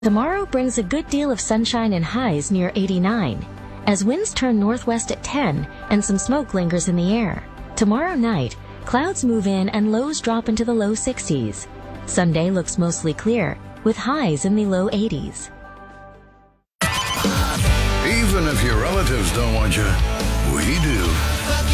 Tomorrow brings a good deal of sunshine and highs near 89, as winds turn northwest at 10 and some smoke lingers in the air. Tomorrow night, clouds move in and lows drop into the low 60s. Sunday looks mostly clear, with highs in the low 80s. Even if your relatives don't want you, we do.